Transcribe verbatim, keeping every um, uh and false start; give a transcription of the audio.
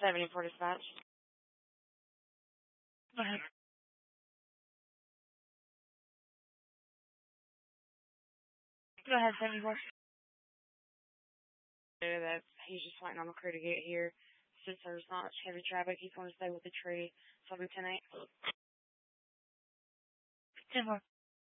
seventy-four dispatch. Go ahead. Go ahead, seventy-four. That he's just waiting on the crew to get here. Since there's not much heavy traffic, he's going to stay with the tree. So I'll be ten eight. ten four.